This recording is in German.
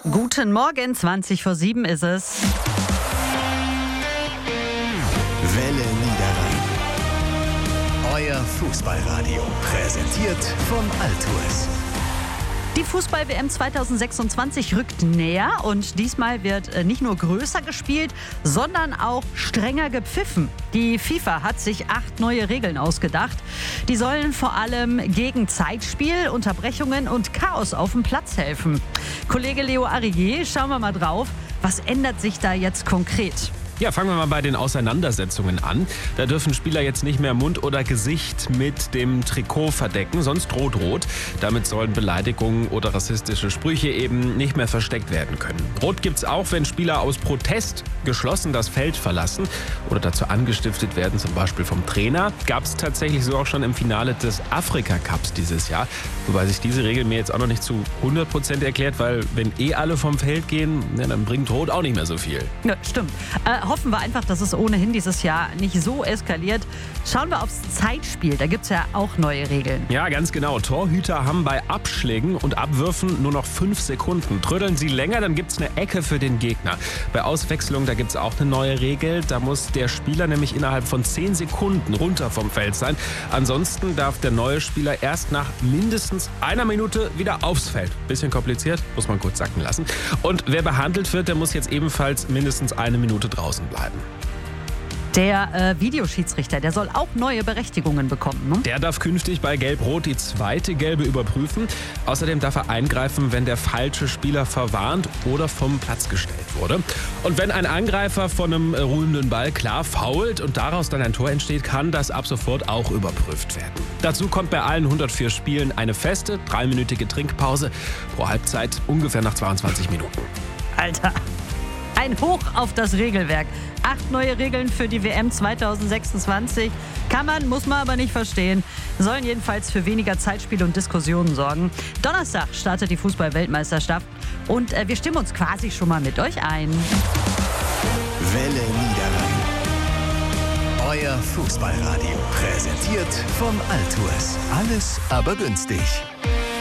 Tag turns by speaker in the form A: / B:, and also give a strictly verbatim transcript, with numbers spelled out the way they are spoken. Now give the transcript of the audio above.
A: Guten Morgen, zwanzig vor sieben ist es.
B: Welle Niederrhein. Euer Fußballradio. Präsentiert von Altours.
A: Die Fußball-W M zweitausendsechsundzwanzig rückt näher und diesmal wird nicht nur größer gespielt, sondern auch strenger gepfiffen. Die FIFA hat sich acht neue Regeln ausgedacht. Die sollen vor allem gegen Zeitspiel, Unterbrechungen und Chaos auf dem Platz helfen. Kollege Leo Arrigé, schauen wir mal drauf, was ändert sich da jetzt konkret?
C: Ja, fangen wir mal bei den Auseinandersetzungen an. Da dürfen Spieler jetzt nicht mehr Mund oder Gesicht mit dem Trikot verdecken, sonst droht rot. Damit sollen Beleidigungen oder rassistische Sprüche eben nicht mehr versteckt werden können. Rot gibt's auch, wenn Spieler aus Protest geschlossen das Feld verlassen oder dazu angestiftet werden, zum Beispiel vom Trainer. Gab's tatsächlich so auch schon im Finale des Afrika-Cups dieses Jahr. Wobei sich diese Regel mir jetzt auch noch nicht zu hundert Prozent erklärt, weil wenn eh alle vom Feld gehen, ja, dann bringt Rot auch nicht mehr so viel.
A: Ja, stimmt. Äh, hoffen wir einfach, dass es ohnehin dieses Jahr nicht so eskaliert. Schauen wir aufs Zeitspiel, da gibt es ja auch neue Regeln.
C: Ja, ganz genau. Torhüter haben bei Abschlägen und Abwürfen nur noch fünf Sekunden. Trödeln sie länger, dann gibt es eine Ecke für den Gegner. Bei Auswechslung, da gibt es auch eine neue Regel. Da muss der Spieler nämlich innerhalb von zehn Sekunden runter vom Feld sein. Ansonsten darf der neue Spieler erst nach mindestens einer Minute wieder aufs Feld. Bisschen kompliziert, muss man kurz sacken lassen. Und wer behandelt wird, der muss jetzt ebenfalls mindestens eine Minute draußen bleiben.
A: Der äh, Videoschiedsrichter, der soll auch neue Berechtigungen bekommen, ne?
C: Der darf künftig bei Gelb-Rot die zweite Gelbe überprüfen. Außerdem darf er eingreifen, wenn der falsche Spieler verwarnt oder vom Platz gestellt wurde. Und wenn ein Angreifer von einem ruhenden Ball klar foult und daraus dann ein Tor entsteht, kann das ab sofort auch überprüft werden. Dazu kommt bei allen hundertvier Spielen eine feste, dreiminütige Trinkpause pro Halbzeit, ungefähr nach zweiundzwanzig Minuten.
A: Alter, ein Hoch auf das Regelwerk. Acht neue Regeln für die W M zweitausendsechsundzwanzig. Kann man, muss man aber nicht verstehen. Sollen jedenfalls für weniger Zeitspiel und Diskussionen sorgen. Donnerstag startet die Fußball-Weltmeisterschaft und äh, wir stimmen uns quasi schon mal mit euch ein.
B: Welle Niederrhein. Euer Fußballradio. Präsentiert von Altours. Alles aber günstig.